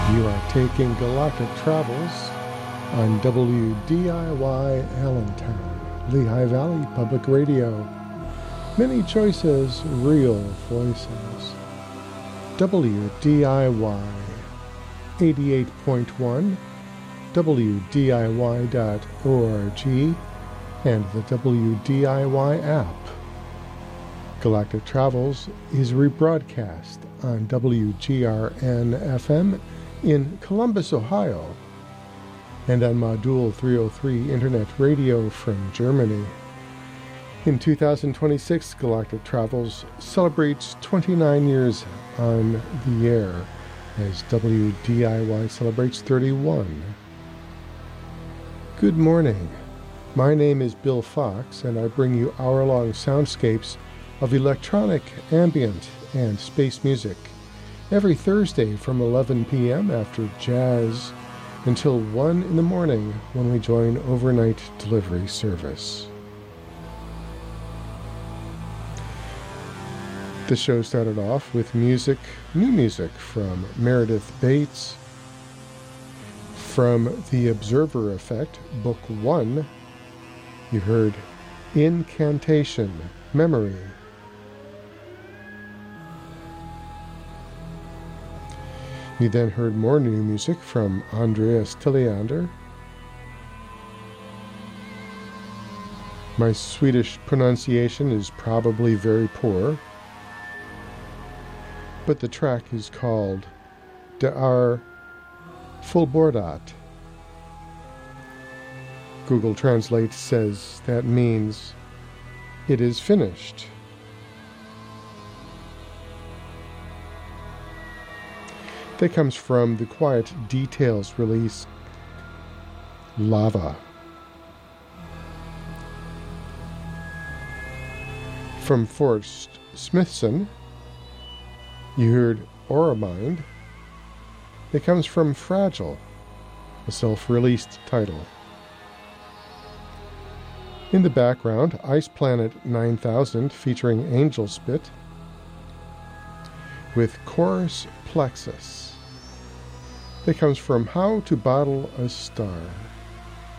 You are taking Galactic Travels on WDIY Allentown, Lehigh Valley Public Radio. Many choices, real voices. WDIY 88.1, WDIY.org, and the WDIY app. Galactic Travels is rebroadcast on WGRN-FM in Columbus, Ohio, and on Module 303 Internet Radio from Germany. In 2026, Galactic Travels celebrates 29 years on the air, as WDIY celebrates 31. Good morning. My name is Bill Fox, and I bring you hour-long soundscapes of electronic, ambient, and space music every Thursday from 11 p.m. after jazz until 1 in the morning when we join overnight delivery service. The show started off with new music from Meredith Bates. From The Observer Effect, Book 1, you heard Incantation, Memory. You then heard more new music from Andreas Tilliander. My Swedish pronunciation is probably very poor, but the track is called Det är fullbordat. Google Translate says that means it is finished. That comes from the Quiet Details release, Lava. From Forrest Smithson, you heard Auramind. It comes from Fragile, a self-released title. In the background, Ice Planet 9000 featuring Angel Spit with Chorus Plexus. That comes from How to Bottle a Star.